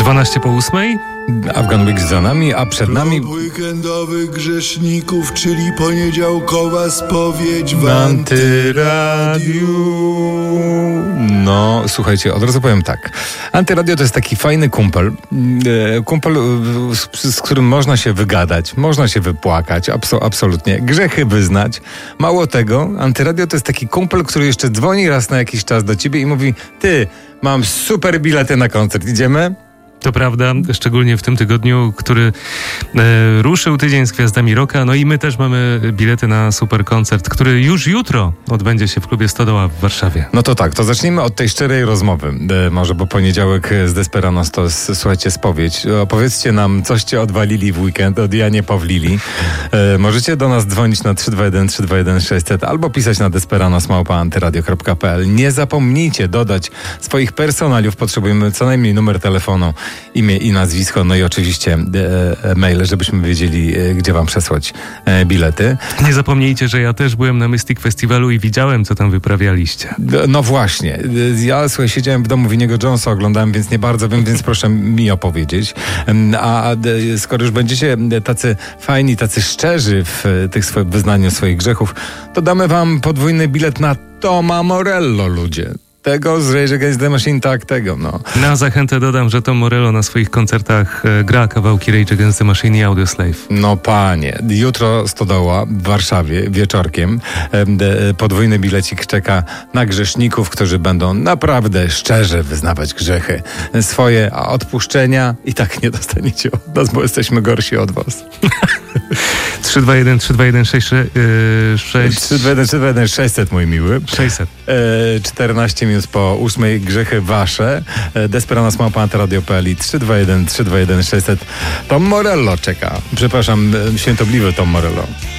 8:12. Afgan Week za nami, a przed nami Klub weekendowych grzeszników, czyli poniedziałkowa spowiedź w Antyradiu. No, słuchajcie, od razu powiem tak. Antyradio to jest taki fajny kumpel, z którym można się wygadać, można się wypłakać, absolutnie, grzechy wyznać. Mało tego, Antyradio to jest taki kumpel, który jeszcze dzwoni raz na jakiś czas do ciebie i mówi: ty, mam super bilety na koncert, idziemy? To prawda, szczególnie w tym tygodniu, który ruszył tydzień z Gwiazdami Rocka. No i my też mamy bilety na super koncert, który już jutro odbędzie się w klubie Stodoła w Warszawie. No to tak, to zacznijmy od tej szczerej rozmowy. Może, bo poniedziałek z Desperados to jest, słuchajcie, spowiedź. Opowiedzcie nam, coście odwalili w weekend od Janie Pawlili. Możecie do nas dzwonić na 321-321-600 albo pisać na desperados@antyradio.pl. Nie zapomnijcie dodać swoich personaliów. Potrzebujemy co najmniej numer telefonu, imię i nazwisko, no i oczywiście maile, żebyśmy wiedzieli, gdzie wam przesłać bilety. Nie zapomnijcie, że ja też byłem na Mystic Festiwalu i widziałem, co tam wyprawialiście. No właśnie. Ja, słuchaj, siedziałem w domu Winniego Jonesa, oglądałem, więc nie bardzo wiem, więc proszę mi opowiedzieć. A skoro już będziecie tacy fajni, tacy szczerzy w wyznaniu swoich grzechów, to damy wam podwójny bilet na Toma Morello, ludzie. Tego z Rage Against the Machine, tak, tego, no. Na zachętę dodam, że Tom Morello na swoich koncertach gra kawałki Rage Against the Machine i Audioslave. No panie, jutro Stodoła w Warszawie wieczorkiem. Podwójny bilecik czeka na grzeszników, którzy będą naprawdę szczerze wyznawać grzechy swoje, a odpuszczenia i tak nie dostaniecie od nas, bo jesteśmy gorsi od was. 321-321-600, mój miły. 600. 14 minut po 8. Grzechy wasze. Desperados@antyradio.pl i 321-321-600. Tom Morello czeka. Przepraszam, świętobliwy Tom Morello.